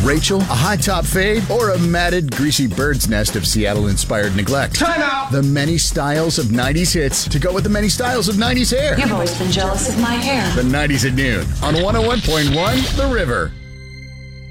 Rachel, a high-top fade, or a matted, greasy bird's nest of Seattle-inspired neglect? Time out! The many styles of 90s hits to go with the many styles of 90s hair. You've always been jealous of my hair. The 90s at noon on 101.1 The River.